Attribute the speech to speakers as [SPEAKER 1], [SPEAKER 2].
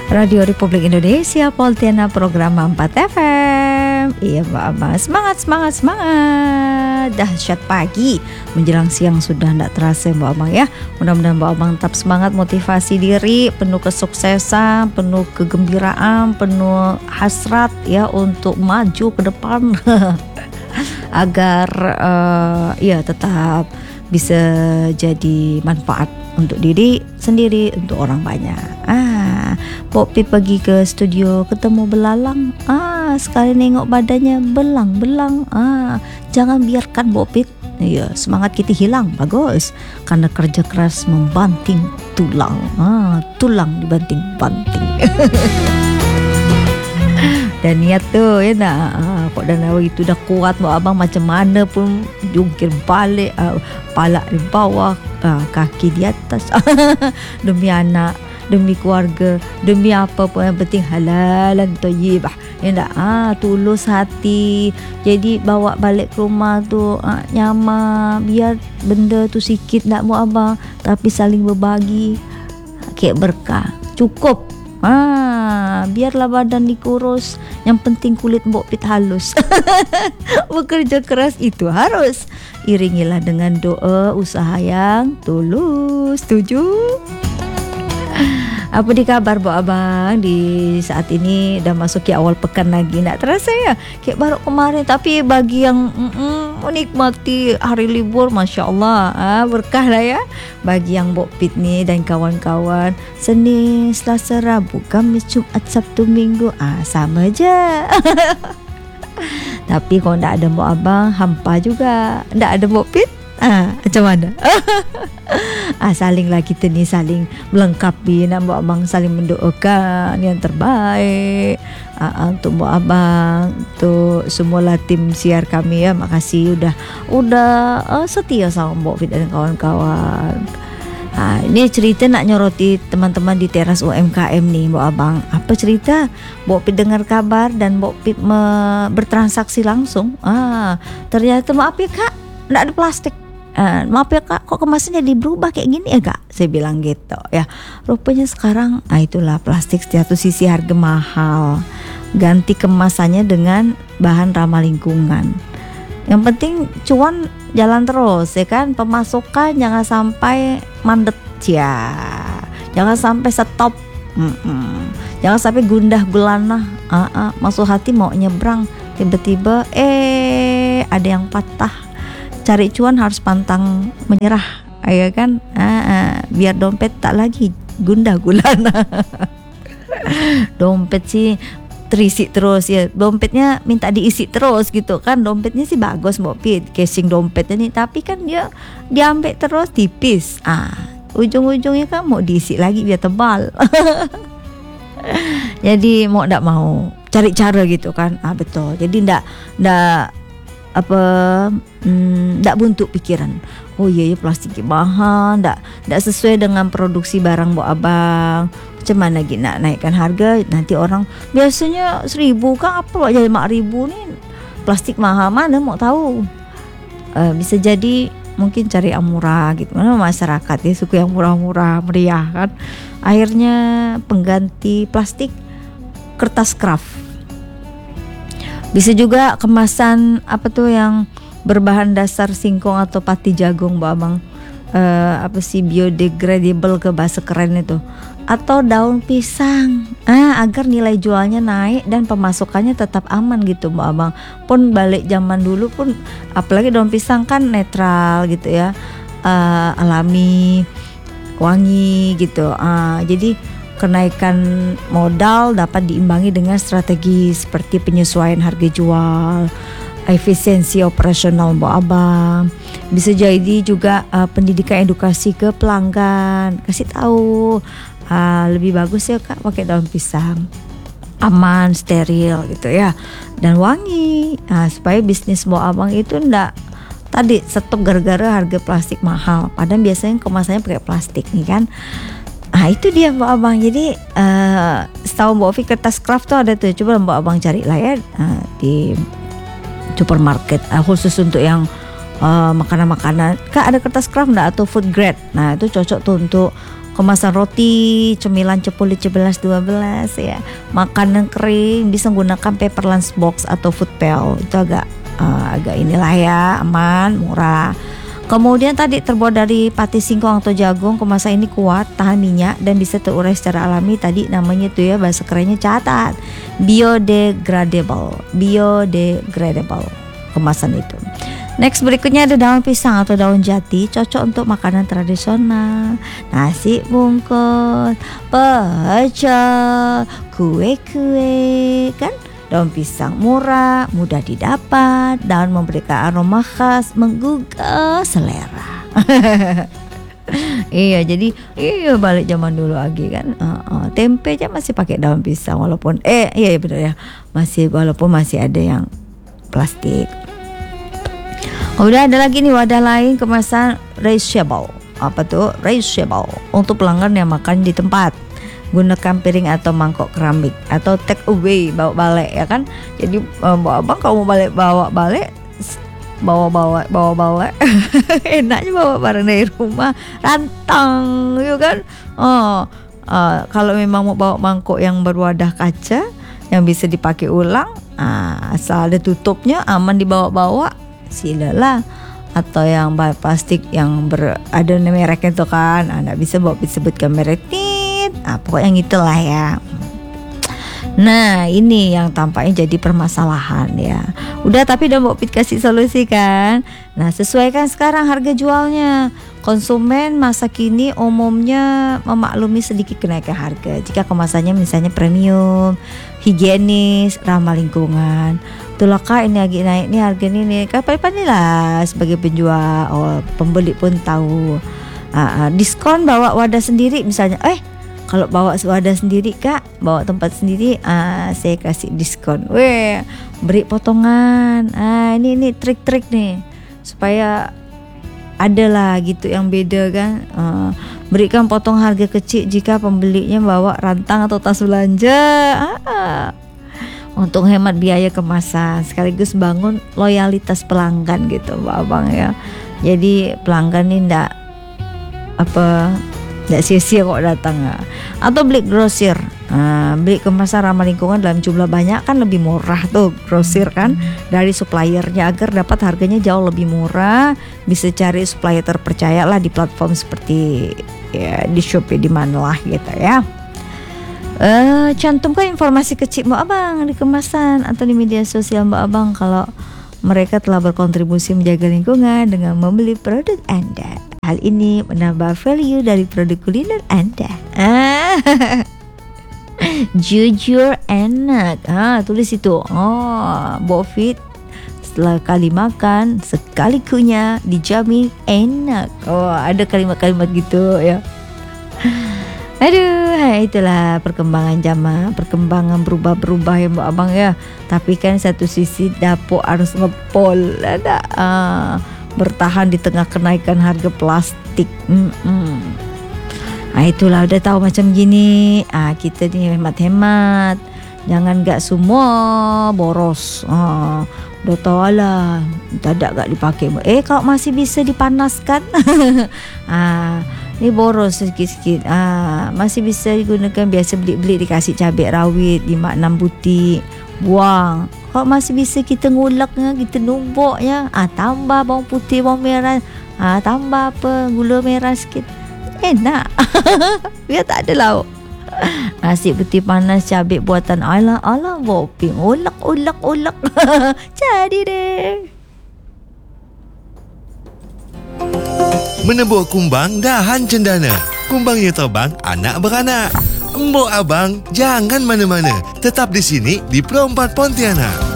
[SPEAKER 1] Radio Republik Indonesia, Poltiana, program 4 FM. Iya Mbak Abang, semangat. Dahsyat pagi menjelang siang sudah tidak terasa Mbak Abang ya. Mudah-mudahan Mbak Abang tetap semangat, motivasi diri, penuh kesuksesan, penuh kegembiraan, penuh hasrat ya untuk maju ke depan agar ya tetap bisa jadi manfaat untuk diri sendiri, untuk orang banyak. Pok Pip pergi ke studio ketemu belalang. Sekali nengok badannya belang-belang. Jangan biarkan Pok Pip. Ya, semangat kita hilang. Bagus. Karena kerja keras membanting tulang. Tulang dibanting-banting. Dan niat tuh ya nak. Kok dan itu dah kuat Mbak Abang, macam mana pun jungkir balik, palak di bawah, kaki di atas. Demi anak, demi keluarga, demi apa pun yang penting halalan thayyibah. Ya tak? Tulus hati. Jadi bawa balik ke rumah tu nyaman, biar benda tu sikit nak Mbak Abang, tapi saling berbagi. Kayak berkah. Cukup. Biarlah badan dikurus, yang penting kulit Mbok Pit halus. Bekerja keras itu harus iringilah dengan doa, usaha yang tulus. Setuju? Apa di kabar Mbok Abang di saat ini? Dah masuk ke awal pekan lagi, nak terasa ya kayak baru kemarin. Tapi bagi yang menikmati hari libur, Masya Allah, berkah lah ya. Bagi yang Mbok Pit ni dan kawan-kawan, Senin, Selasa, Rabu, Khamis, Jumat, Sabtu, Minggu, sama aja. Tapi kalau tak ada Mbok Abang, hampa juga. Tak ada Mbok Pit, macam mana? Salinglah kita ni, saling melengkapi, nak Mbok Abang saling mendoakan yang terbaik untuk Mbok Abang, untuk semua tim siar kami ya. Makasih udah setia sama Mbok Fit dan kawan-kawan. Ini cerita nak nyoroti teman-teman di teras UMKM nih Mbok Abang. Apa cerita? Mbok Fit dengar kabar dan Mbok Fit bertransaksi langsung. Ternyata maaf ya Kak, enggak ada plastik. Maaf ya Kak, kok kemasannya jadi berubah kayak gini ya Kak? Saya bilang gitu ya. Rupanya sekarang itulah plastik satu sisi harga mahal. Ganti kemasannya dengan bahan ramah lingkungan. Yang penting cuan jalan terus ya kan. Pemasukan jangan sampai mandet ya. Jangan sampai stop. Jangan sampai gundah gulana. Masuk hati mau nyebrang, tiba-tiba ada yang patah. Cari cuan harus pantang menyerah, ya kan? Biar dompet tak lagi gundah gulana. Dompet sih terisi terus ya, dompetnya minta diisi terus gitu kan. Dompetnya sih bagus Mbok Pit, casing dompetnya nih, tapi kan dia diambil terus tipis. Ujung-ujungnya kan mau diisi lagi biar tebal. Jadi mau ndak mau cari cara gitu kan. Betul. Jadi ndak buntu pikiran. Oh iya plastik mahal, ndak sesuai dengan produksi barang Mbok Abang. Macam mana lagi nak naikkan harga? Nanti orang biasanya 1.000 kan, apa buat jadi 5.000 nih? Plastik mahal, mana mau tahu. Bisa jadi mungkin cari yang murah gitu. Mana masyarakat ya suku yang murah-murah, meriah kan. Akhirnya pengganti plastik kertas kraft. Bisa juga kemasan yang berbahan dasar singkong atau pati jagung Mbak Abang, biodegradable ke bahasa keren itu, atau daun pisang, agar nilai jualnya naik dan pemasukannya tetap aman gitu Mbak Abang. Pun balik zaman dulu pun, apalagi daun pisang kan netral gitu ya, alami, wangi gitu. Jadi kenaikan modal dapat diimbangi dengan strategi seperti penyesuaian harga jual, efisiensi operasional Mbok Abang. Bisa jadi juga pendidikan edukasi ke pelanggan, kasih tahu lebih bagus ya Kak pakai daun pisang, aman, steril gitu ya, dan wangi, supaya bisnis Mbok Abang itu ndak tadi stop gara-gara harga plastik mahal. Padahal biasanya kemasannya pakai plastik nih kan. Itu dia Mbak Abang. Jadi setahu Mbak Ovi kertas kraft tuh ada tuh. Coba Mbak Abang cari lah ya di supermarket, khusus untuk yang makanan-makanan. Kak ada kertas kraft enggak atau food grade? Nah itu cocok tuh untuk kemasan roti, cemilan 10, 11, 12 ya. Makanan kering bisa menggunakan paper lunch box atau food pail. Itu agak inilah ya, aman, murah. Kemudian tadi terbuat dari pati singkong atau jagung, kemasan ini kuat, tahan minyak dan bisa terurai secara alami. Tadi namanya tuh ya, bahasa kerennya catat, biodegradable kemasan itu. Next berikutnya ada daun pisang atau daun jati, cocok untuk makanan tradisional, nasi bungkus, pecel, kue-kue kan. Daun pisang murah, mudah didapat, dan memberikan aroma khas, menggugah selera. Iya, jadi balik zaman dulu lagi kan. Tempe aja masih pakai daun pisang walaupun iya benar ya. Walaupun masih ada yang plastik. Udah ada lagi nih wadah lain kemasan reusable. Apa tuh? Reusable untuk pelanggan yang makan di tempat. Gunakan piring atau mangkok keramik atau take away, bawa balik ya kan. Jadi abang kalau mau bawa balik enaknya bawa barang dari rumah, rantang ya kan. Kalau memang mau bawa mangkok yang berwadah kaca yang bisa dipakai ulang, asal ada tutupnya, aman dibawa-bawa, silalah. Atau yang plastik yang ada mereknya tuh kan, nggak bisa disebutkan merek pokoknya gitulah ya. Nah ini yang tampaknya jadi permasalahan ya. Udah, tapi udah Mbok Pit kasih solusi kan. Nah, sesuaikan sekarang harga jualnya. Konsumen masa kini umumnya memaklumi sedikit kenaikan harga jika kemasannya misalnya premium, higienis, ramah lingkungan. Itulah kak, ini lagi naik nih harga ini. Kapan lah sebagai penjual, pembeli pun tahu. Diskon bawa wadah sendiri misalnya. Kalau bawa wadah sendiri kak, bawa tempat sendiri, saya kasih diskon. Beri potongan. Ini trik-trik nih supaya ada lah gitu yang beda kan. Berikan potong harga kecil jika pembelinya bawa rantang atau tas belanja. Untuk hemat biaya kemasan sekaligus bangun loyalitas pelanggan gitu Mbak Abang ya. Jadi pelanggan ini nggak sia-sia kok datang ya. Atau beli grosir, beli kemasan ramah lingkungan dalam jumlah banyak kan lebih murah tuh grosir kan dari suppliernya, agar dapat harganya jauh lebih murah. Bisa cari supplier terpercaya lah di platform seperti ya di Shopee, di mana lah gitu ya. Cantumkan informasi kecil Mbak Abang di kemasan atau di media sosial Mbak Abang kalau mereka telah berkontribusi menjaga lingkungan dengan membeli produk Anda. Hal ini menambah value dari produk kuliner Anda. Jujur enak. Tulis itu. Bofit setelah kali makan, sekali kunyah, dijamin enak. Ada kalimat-kalimat gitu ya. Aduh, itulah perkembangan zaman, perkembangan berubah-berubah ya Mbak Abang ya. Tapi kan satu sisi dapur harus ngepol, ada bertahan di tengah kenaikan harga plastik. Itulah udah tahu macam gini. Kita nih hemat-hemat, jangan gak semua boros. Udah tahu lah, tidak gak dipakai. Kalau masih bisa dipanaskan, ini boros sedikit-sedikit. Masih bisa digunakan, biasa beli-beli dikasih cabai rawit 5-6 butir, buang. Kalau masih bisa kita nguleknya, kita numbuknya, tambah bawang putih, bawang merah, tambah gula merah sikit, enak. Biar tak ada lauk. Nasi putih panas, cabai buatan ala boping, ulek. Jadi deh.
[SPEAKER 2] Menebuk kumbang dahan cendana, kumbangnya terbang anak beranak. Mbok Abang jangan mana-mana, tetap di sini di Pro 4 Pontianak.